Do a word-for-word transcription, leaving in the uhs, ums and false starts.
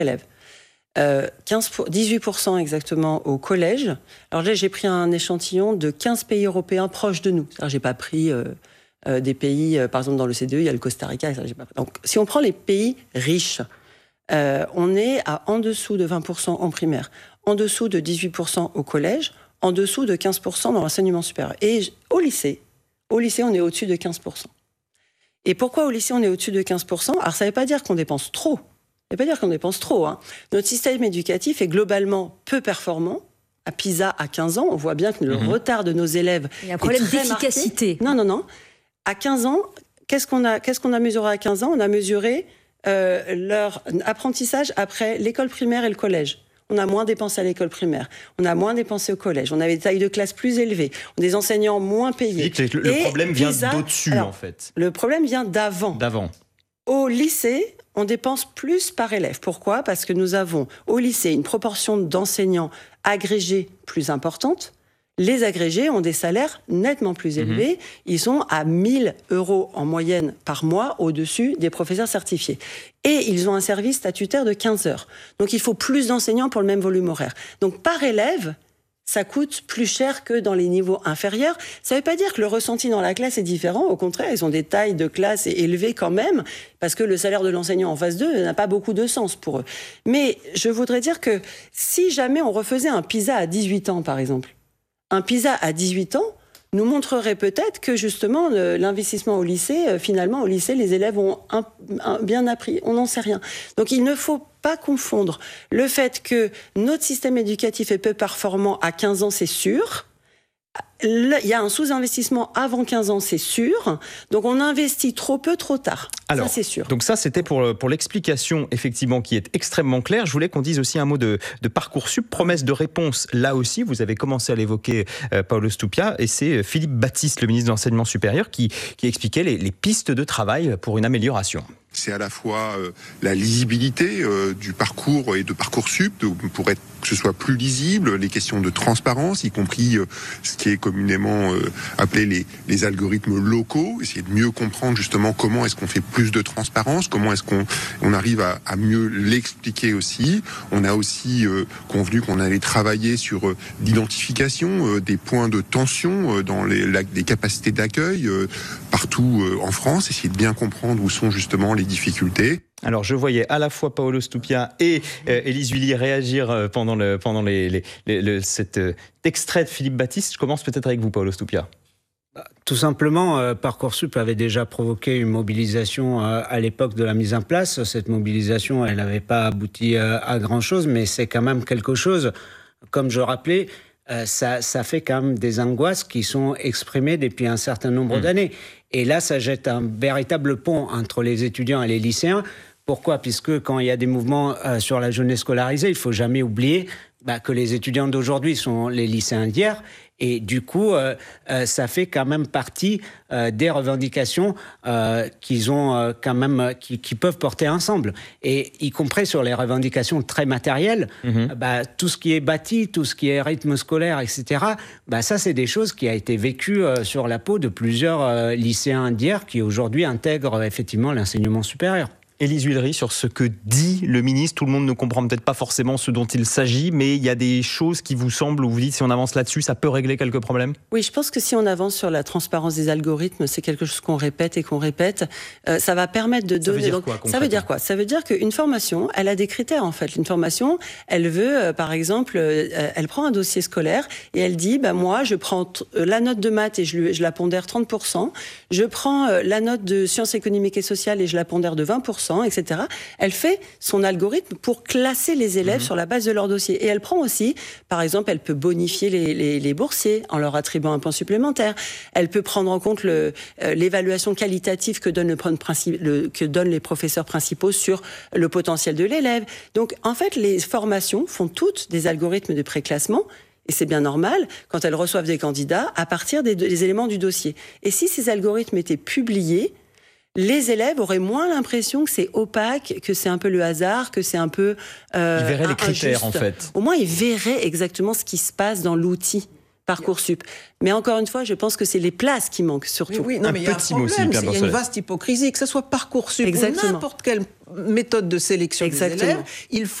élèves. Euh, quinze pour, dix-huit pour cent exactement au collège. Alors là, j'ai pris un échantillon de quinze pays européens proches de nous. Alors, j'ai pas pris euh, euh, des pays, euh, par exemple dans l'O C D E, il y a le Costa Rica. Ça, j'ai pas pris. Donc, si on prend les pays riches, euh, on est à en dessous de vingt pour cent en primaire, en dessous de dix-huit pour cent au collège, en dessous de quinze pour cent dans l'enseignement supérieur. Et au lycée, au lycée, on est au-dessus de quinze pour cent. Et pourquoi au lycée, on est au-dessus de quinze pour cent ? Alors, ça ne veut pas dire qu'on dépense trop. Ça ne veut pas dire qu'on dépense trop. Hein. Notre système éducatif est globalement peu performant. À PISA, à quinze ans, on voit bien que le mmh. retard de nos élèves Il y a un problème d'efficacité. Marqué. Non, non, non. À quinze ans, qu'est-ce qu'on a, qu'est-ce qu'on a mesuré à quinze ans ? On a mesuré euh, leur apprentissage après l'école primaire et le collège. On a moins dépensé à l'école primaire, on a moins dépensé au collège, on avait des tailles de classe plus élevées, des enseignants moins payés. Le, le problème vient PISA, d'au-dessus, alors, en fait. Le problème vient d'avant. D'avant. Au lycée, on dépense plus par élève. Pourquoi ? Parce que nous avons au lycée une proportion d'enseignants agrégés plus importante. Les agrégés ont des salaires nettement plus élevés. Mmh. Ils sont à mille euros en moyenne par mois au-dessus des professeurs certifiés. Et ils ont un service statutaire de quinze heures. Donc il faut plus d'enseignants pour le même volume horaire. Donc par élève, ça coûte plus cher que dans les niveaux inférieurs. Ça ne veut pas dire que le ressenti dans la classe est différent. Au contraire, ils ont des tailles de classe élevées quand même, parce que le salaire de l'enseignant en face d'eux n'a pas beaucoup de sens pour eux. Mais je voudrais dire que si jamais on refaisait un PISA à dix-huit ans, par exemple, un PISA à dix-huit ans nous montrerait peut-être que justement l'investissement au lycée, finalement au lycée, les élèves ont un, un, bien appris. On n'en sait rien. Donc il ne faut pas confondre le fait que notre système éducatif est peu performant à quinze ans, c'est sûr. Il y a un sous-investissement avant quinze ans, c'est sûr. Donc on investit trop peu, trop tard. Alors, ça, c'est sûr. Donc ça, c'était pour, pour l'explication, effectivement, qui est extrêmement claire. Je voulais qu'on dise aussi un mot de, de Parcoursup. Promesse de réponse, là aussi, vous avez commencé à l'évoquer, euh, Paolo Stupia, et c'est Philippe Baptiste, le ministre de l'Enseignement supérieur, qui, qui expliquait les, les pistes de travail pour une amélioration. C'est à la fois euh, la lisibilité euh, du parcours et de Parcoursup, de, pour être, que ce soit plus lisible, les questions de transparence, y compris euh, ce qui est communément euh, appelé les, les algorithmes locaux, essayer de mieux comprendre justement comment est-ce qu'on fait plus de transparence, comment est-ce qu'on on arrive à, à mieux l'expliquer aussi. On a aussi euh, convenu qu'on allait travailler sur euh, l'identification euh, des points de tension euh, dans les, la, les capacités d'accueil euh, partout euh, en France, essayer de bien comprendre où sont justement les difficultés. Alors, je voyais à la fois Paolo Stupia et euh, Élise Vuilly réagir euh, pendant, le, pendant les, les, les, le, cet euh, extrait de Philippe Baptiste. Je commence peut-être avec vous, Paolo Stupia. Tout simplement, euh, Parcoursup avait déjà provoqué une mobilisation euh, à l'époque de la mise en place. Cette mobilisation, elle n'avait pas abouti euh, à grand-chose, mais c'est quand même quelque chose, comme je rappelais, euh, ça, ça fait quand même des angoisses qui sont exprimées depuis un certain nombre mmh. d'années. Et là, ça jette un véritable pont entre les étudiants et les lycéens. Pourquoi ? Puisque quand il y a des mouvements euh, sur la jeunesse scolarisée, il ne faut jamais oublier bah, que les étudiants d'aujourd'hui sont les lycéens d'hier. Et du coup, euh, euh, ça fait quand même partie euh, des revendications euh, qu'ils ont euh, quand même, qui, qui peuvent porter ensemble. Et y compris sur les revendications très matérielles, mmh. bah, tout ce qui est bâti, tout ce qui est rythme scolaire, et cetera. Bah, ça, c'est des choses qui a été vécues euh, sur la peau de plusieurs euh, lycéens d'hier qui aujourd'hui intègrent euh, effectivement l'enseignement supérieur. Élise Vuilly, sur ce que dit le ministre, tout le monde ne comprend peut-être pas forcément ce dont il s'agit, mais il y a des choses qui vous semblent, où vous dites si on avance là-dessus, ça peut régler quelques problèmes ? Oui, je pense que si on avance sur la transparence des algorithmes, c'est quelque chose qu'on répète et qu'on répète, euh, ça va permettre de donner... Ça veut dire donc, quoi, ça veut dire quoi ? Ça veut dire qu'une formation, elle a des critères en fait. Une formation, elle veut, euh, par exemple, euh, elle prend un dossier scolaire et elle dit, bah, moi, je prends t- la note de maths et je, lui, je la pondère trente pour cent, je prends euh, la note de sciences économiques et sociales et je la pondère de vingt pour cent, et cetera. Elle fait son algorithme pour classer les élèves mmh. sur la base de leur dossier. Et elle prend aussi, par exemple, elle peut bonifier les, les, les boursiers en leur attribuant un point supplémentaire. Elle peut prendre en compte le, euh, l'évaluation qualitative que donne le, le, que donnent les professeurs principaux sur le potentiel de l'élève. Donc, en fait, les formations font toutes des algorithmes de préclassement. Et c'est bien normal, quand elles reçoivent des candidats, à partir des, des éléments du dossier. Et si ces algorithmes étaient publiés, les élèves auraient moins l'impression que c'est opaque, que c'est un peu le hasard, que c'est un peu euh, Ils verraient les critères, injuste. En fait. Au moins, ils verraient exactement ce qui se passe dans l'outil. Parcoursup. Mais encore une fois, je pense que c'est les places qui manquent surtout. Oui, oui. Non, un mais il y a un petit mot problème, aussi, c'est- il y a une vaste hypocrisie, que ce soit Parcoursup ou Exactement. n'importe quelle méthode de sélection Exactement. des élèves, il faut